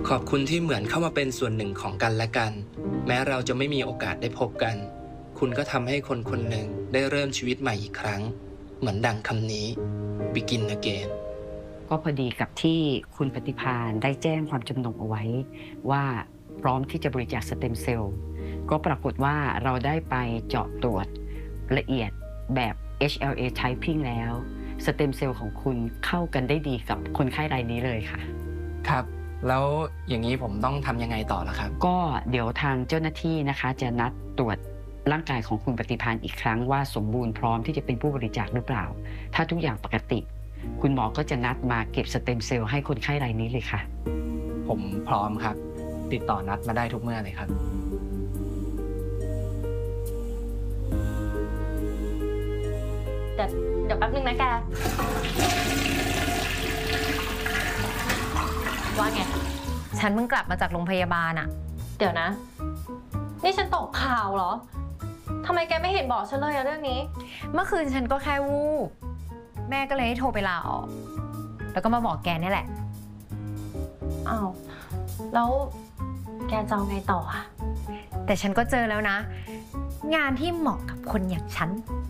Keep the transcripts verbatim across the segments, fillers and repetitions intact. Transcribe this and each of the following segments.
ขอบคุณที่เหมือนเข้ามาเป็นส่วนหนึ่งของกันและกันแม้เราจะไม่มีโอกาสได้พบกันคุณก็ทำให้คนคนหนึ่งได้เริ่มชีวิตใหม่อีกครั้งเหมือนดังคำนี้ begin again ก็พอดีกับที่คุณปฏิภาณได้แจ้งความจำนงเอาไว้ว่าพร้อมที่จะบริจาคสเต็มเซลล์ก็ปรากฏว่าเราได้ไปเจาะตรวจละเอียดแบบ เอช แอล เอ typing แล้วสเต็มเซลล์ของคุณเข้ากันได้ดีกับคนไข้รายนี้เลยค่ะครับแล้วอย่างนี้ผมต้องทำยังไงต่อล่ะครับก็เดี๋ยวทางเจ้าหน้าที่นะคะจะนัดตรวจร่างกายของคุณปฏิภาณอีกครั้งว่าสมบูรณ์พร้อมที่จะเป็นผู้บริจาคหรือเปล่าถ้าทุกอย่างปกติคุณหมอก็จะนัดมาเก็บสเต็มเซลล์ให้คนไข้รายนี้เลยค่ะผมพร้อมครับติดต่อนัดมาได้ทุกเมื่อเลยครับเดี๋ยวเดี๋ยวแป๊บนึงนะแกว่าไงฉันเพิ่งกลับมาจากโรงพยาบาลอะเดี๋ยวนะนี่ฉันตกข่าวเหรอทำไมแกไม่เห็นบอกฉันเลยอะเรื่องนี้เมื่อคืนฉันก็แค่วูบแม่ก็เลยให้โทรไปลาออกแล้วก็มาบอกแกนี่แหละอ้าวแล้วแกจะเอาไงต่ออะแต่ฉันก็เจอแล้วนะงานที่เหมาะกับคนอย่างฉัน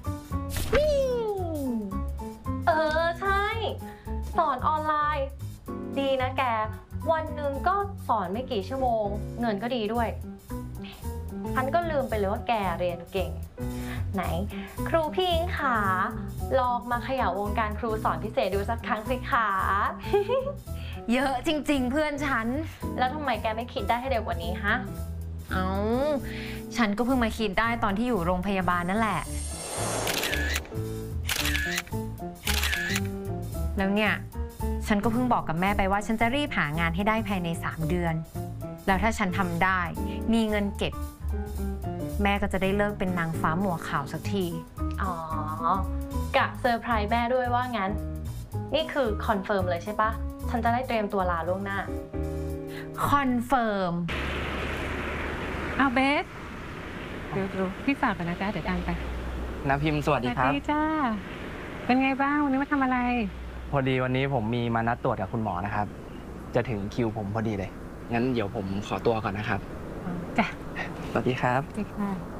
เออใช่สอนออนไลน์ดีนะแกวันหนึ่งก็สอนไม่กี่ชั่วโมงเงินก็ดีด้วยฉันก็ลืมไปเลยว่าแกเรียนเก่งไหนครูพี่อิงขาลองมาเขย่าวงการครูสอนพิเศษดูสักครั้งสิขาเยอะจริงๆเพื่อนฉันแล้วทำไมแกไม่คิดได้ให้เร็วกว่านี้ฮะเอ้าฉันก็เพิ่งมาคิดได้ตอนที่อยู่โรงพยาบาลนั่นแหละแล้วเนี่ยฉันก็เพิ่งบอกกับแม่ไปว่าฉันจะรีบหางานให้ได้ภายในสามเดือนแล้วถ้าฉันทำได้มีเงินเก็บแม่ก็จะได้เลิกเป็นนางฟ้าหมัวขาวสักทีอ๋อกะเซอร์ไพรส์แม่ด้วยว่างั้นนี่คือคอนเฟิร์มเลยใช่ปะฉันจะได้เตรียมตัวลาล่วงหน้าคอนเฟิร์มเอาเบสเดี๋ยวดูพี่ฝากกันนะจ๊ะเดี๋ยวตามไปนะพิมพ์สวัสดีครับสวัสดีจ้าเป็นไงบ้างวันนี้มาทำอะไรพอดีวันนี้ผมมีมานัดตรวจกับคุณหมอนะครับจะถึงคิวผมพอดีเลยงั้นเดี๋ยวผมขอตัวก่อนนะครับจ้ะสวัสดีครับสวัสดีค่ะ